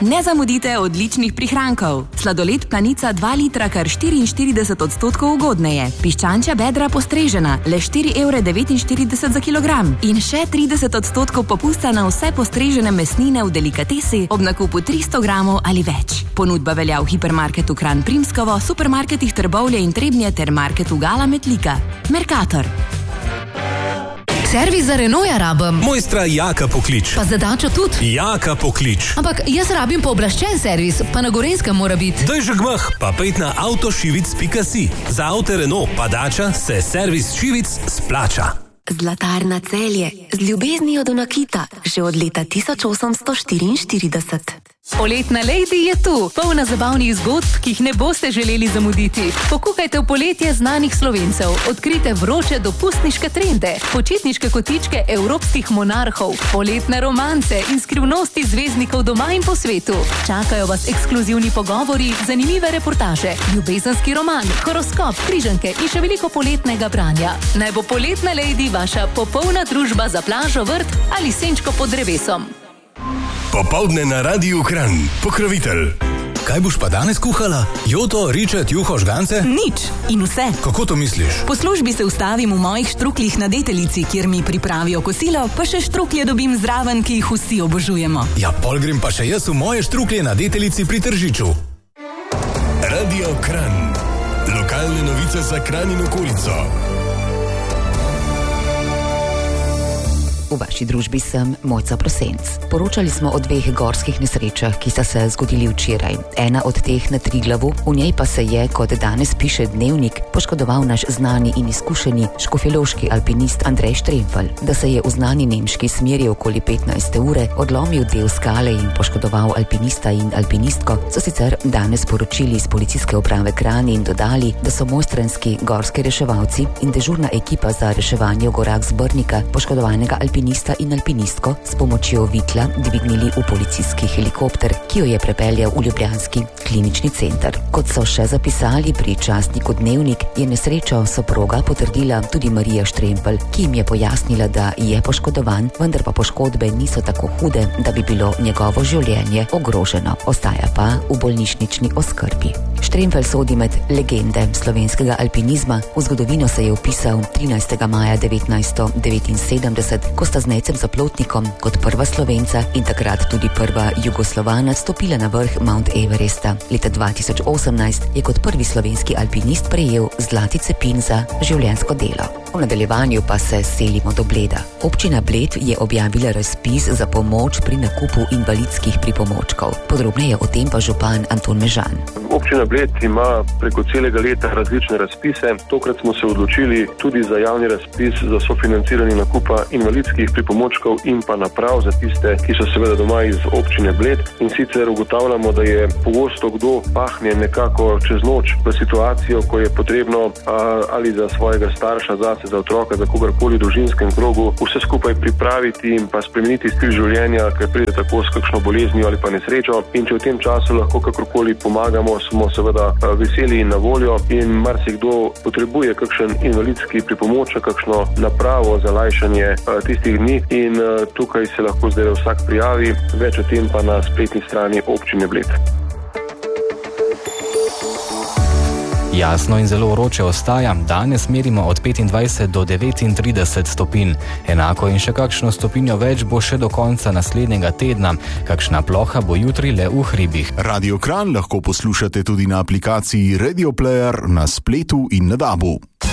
Ne zamudite odličnih prihrankov. Sladoled Planica 2 litra kar 44% ugodneje. Piščančja bedra postrežena le 4,49 € za kilogram. In še 30% popusta na vse postrežene mesnine v delikatesi ob nakupu 300 gramov ali več. Ponudba velja v hipermarketu Kranj Primskovo, supermarketih Trbovlje in Trebnje ter marketu Gala Metlika. Mercator. Servis za Renaulta rabim. Mojstra Jaka poklič. Pa za Dačo tudi. Jaka poklič. Ampak jaz rabim pooblaščen servis, pa na Gorenjskem mora biti. Daj že gmah, pa pejt na avtošivic.si. Za avto Renault pa Dača se servis Šivic splača. Zlatarna Celje, z ljubeznijo do nakita, že od leta 1844. Poletna Lady je tu, polna zabavnih zgodb, ki jih ne boste želeli zamuditi. Pokukajte v poletje znanih Slovencev, odkrite vroče dopustniške trende, počitniške kotičke evropskih monarhov, poletne romance in skrivnosti zvezdnikov doma in po svetu. Čakajo vas ekskluzivni pogovori, zanimive reportaže, ljubezenski roman, horoskop, križanke in še veliko poletnega branja. Naj bo Poletna Lady vaša popolna družba za plažo, vrt ali senčko pod drevesom. Popoldne na Radiu Kranj. Pokrovitelj. Kaj boš pa danes kuhala? Joto, ričet, juho, žgance? Nič in vse. Kako to misliš? Po službi se ustavim v mojih štrukljih na Deteljici, kjer mi pripravijo kosilo, pa še štruklje dobim zraven, ki jih vsi obožujemo. Ja, pol grem pa še jaz v moje štruklje na Deteljici pri Tržiču. Radio Kranj. Lokalne novice za Kranj in okolico. V vaši družbi sem Mojca Prosenc. Poročali smo o 2 gorskih nesrečah, ki sta se zgodili včeraj. Ena od teh na Triglavu, v njej pa se je, kot danes piše Dnevnik, poškodoval naš znani in izkušeni škofjeloški alpinist Andrej Štremfelj. Da se je v znani nemški smeri okoli 15. ure odlomil del skale in poškodoval alpinista in alpinistko, so sicer danes poročili iz policijske uprave Kranj in dodali, da so mojstranski gorski reševalci in dežurna ekipa za reševanje v gorah z Brnika poškodovanega alpinista in alpinistko s pomočjo vitla dvignili v policijski helikopter, ki jo je prepeljal v ljubljanski klinični center. Kot so še zapisali pri časniku Dnevnik, je nesrečo soproga potrdila tudi Marija Štremfelj, ki jim je pojasnila, da je poškodovan, vendar pa poškodbe niso tako hude, da bi bilo njegovo življenje ogroženo. Ostaja pa v bolnišnični oskrbi. Štremfelj sodi med legende slovenskega alpinizma. V zgodovino se je vpisal 13. maja 1979, ko sta z Necem Zaplotnikom kot prva Slovenca in takrat tudi prva Jugoslovana stopila na vrh Mount Everesta. Leta 2018 je kot prvi slovenski alpinist prejel zlati cepin za življenjsko delo. V nadaljevanju pa se selimo do Bleda. Občina Bled je objavila razpis za pomoč pri nakupu invalidskih pripomočkov. Podrobneje o tem pa župan Anton Mežan. Občina Bled ima preko celega leta različne razpise. Tokrat smo se odločili tudi za javni razpis za sofinanciranje nakupa invalidskih pripomočkov in pa naprav za tiste, ki so seveda doma iz občine Bled. In sicer ugotavljamo, da je pogosto kdo pahne nekako čez noč v situacijo, ko je potrebno ali za svojega starša, zase, za otroka, za kogarkoli v družinskem krogu, vse skupaj pripraviti in pa spremeniti stil življenja, ker pride tako s kakšno boleznijo ali pa nesrečo. In če v tem času lahko kakorkoli pomagamo, smo seveda veseli in na voljo. In marsikdo potrebuje kakšen invalidski pripomoček, kakšno napravo za lajšanje tistih dni in tukaj se lahko zdaj vsak prijavi. Več o tem pa na spletni strani občine Bled. Jasno in zelo vroče ostaja, danes merimo od 25 do 39 stopinj. Enako in še kakšno stopinjo več bo še do konca naslednjega tedna. Kakšna ploha bo jutri le v hribih. Radio Kranj lahko poslušate tudi na aplikaciji Radio Player, na spletu in na DAB-u.